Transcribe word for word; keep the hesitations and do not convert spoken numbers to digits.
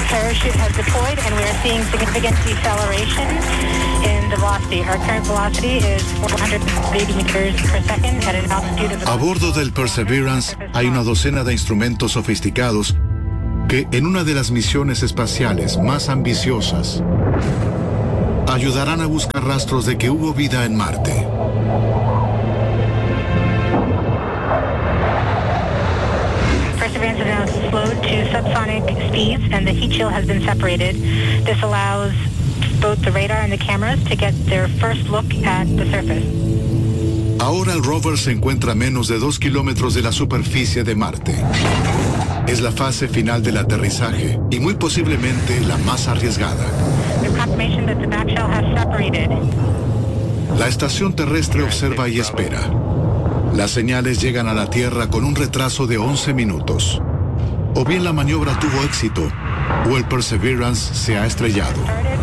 parachute has deployed and we are seeing significant deceleration in the velocity. Our current velocity is four hundred eighty meters per second at an altitude of... A bordo del Perseverance hay una docena de instrumentos sofisticados que en una de las misiones espaciales más ambiciosas ayudarán a buscar rastros de que hubo vida en Marte. Perseverance has now slowed to subsonic speeds and the heat shield has been separated. This allows both the radar and the cameras to get their first look at the surface. Ahora el rover se encuentra a menos de dos kilómetros de la superficie de Marte. Es la fase final del aterrizaje y muy posiblemente la más arriesgada. La estación terrestre observa y espera. Las señales llegan a la Tierra con un retraso de once minutos. O bien la maniobra tuvo éxito, o el Perseverance se ha estrellado.